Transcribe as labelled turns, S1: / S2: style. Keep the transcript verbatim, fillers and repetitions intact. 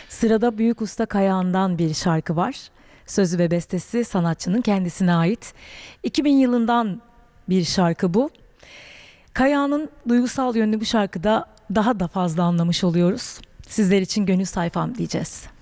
S1: Sırada Büyük Usta Kayağan'dan bir şarkı var. Sözü ve bestesi sanatçının kendisine ait. iki bin yılından bir şarkı bu. Kayağan'ın duygusal yönünü bu şarkıda daha da fazla anlamış oluyoruz. Sizler için gönül sayfam diyeceğiz.